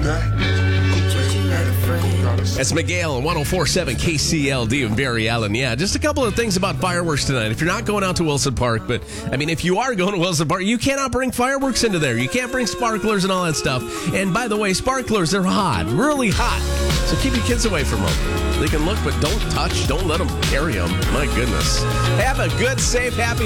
That's Miguel on 104.7 KCLD in Barry Allen. Yeah, just a couple of things about fireworks tonight. If you're not going out to Wilson Park, but, I mean, if you are going to Wilson Park, you cannot bring fireworks into there. You can't bring sparklers and all that stuff. And, by the way, sparklers, they're hot, really hot. So keep your kids away from them. They can look, but don't touch. Don't let them carry them. My goodness. Have a good, safe, happy